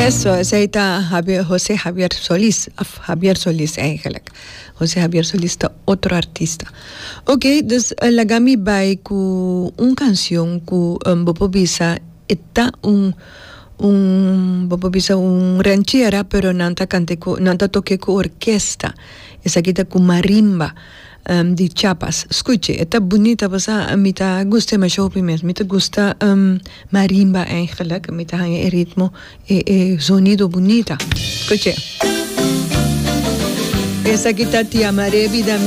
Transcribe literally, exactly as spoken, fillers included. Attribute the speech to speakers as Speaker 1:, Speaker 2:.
Speaker 1: Eso, ese está Javier, José Javier Solís, Javier Solís eigenlijk. José Javier Solís está otro artista. Ok, dus uh, lagami bij ku un canción ku um, bopo bisa está un un bopo bisa un ranchera pero nanta cante ku nanta toque ku orquesta. Esa kita ku marimba. Um, di Chiapas. Escuche, está bonita, pasa, a mí te gusta más show primeiro, a mí te gusta um, marimba eigenlijk, a mí te hangt el ritmo e, e sonido bonita. Escuche. Esa que te amaré vida